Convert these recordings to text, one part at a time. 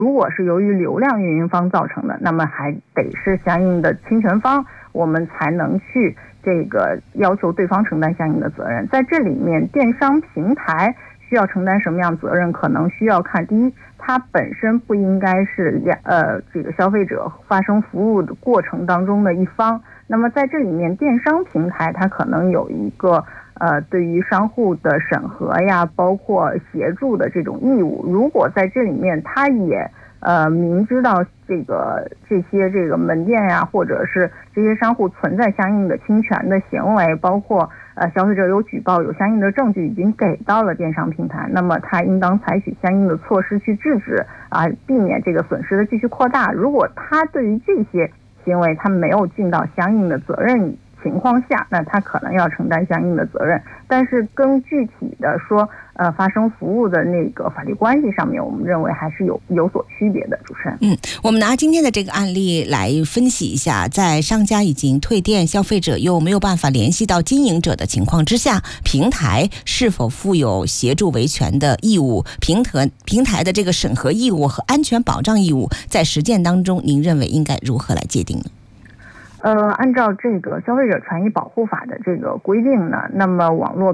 如果是由于流量运营方造成的，那么还得是相应的侵权方，我们才能去这个要求对方承担相应的责任。在这里面，电商平台需要承担什么样责任，可能需要看第一，它本身不应该是这个消费者发生服务的过程当中的一方。那么在这里面，电商平台它可能有一个对于商户的审核呀，包括协助的这种义务。如果在这里面它也明知道这些门店呀，或者是这些商户存在相应的侵权的行为，包括消费者有举报，有相应的证据已经给到了电商平台，那么他应当采取相应的措施去制止避免这个损失的继续扩大。如果他对于这些行为他没有尽到相应的责任情况下，那他可能要承担相应的责任。但是更具体的说发生服务的那个法律关系上面，我们认为还是有所区别的。主持人， 我们拿今天的这个案例来分析一下，在商家已经退店，消费者又没有办法联系到经营者的情况之下，平台是否负有协助维权的义务？平台的这个审核义务和安全保障义务，在实践当中，您认为应该如何来界定呢？ 按照这个消费者权益保护法的这个规定呢，那么网络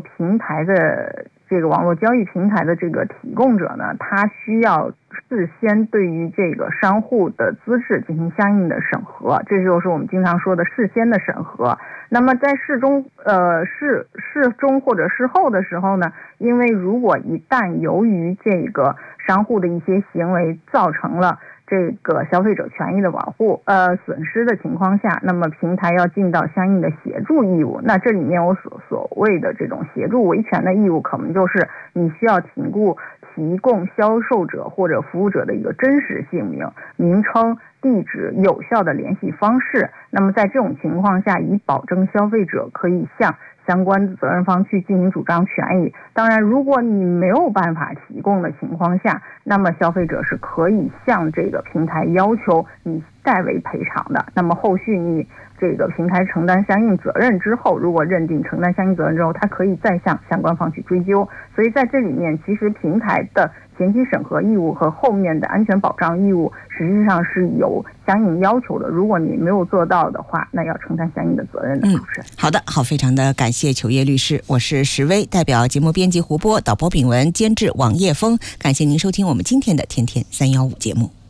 交易平台的这个提供者呢，他需要事先对于这个商户的资质进行相应的审核，这就是我们经常说的事先的审核。那么在事中或者事后的时候呢，因为如果一旦由于这个商户的一些行为造成了这个消费者权益的保护损失的情况下，那么平台要尽到相应的协助义务。那这里面我所谓的这种协助维权的义务，可能就是你需要提供销售者或者服务者的一个真实姓名、名称、地址、有效的联系方式。那么在这种情况下，以保证消费者可以向相关的责任方去进行主张权益。当然，如果你没有办法提供的情况下，那么消费者是可以向这个平台要求你代为赔偿的。那么后续你这个平台承担相应责任之后，如果认定承担相应责任之后，它可以再向相关方去追究。所以在这里面，其实平台的前期审核义务和后面的安全保障义务实际上是有相应要求的。如果你没有做到的话，那要承担相应的责任的。 好的，非常的感谢裘烨律师，我是石薇，代表节目编辑胡波，导播炳文，监制王叶峰，感谢您收听我们今天的天天315节目。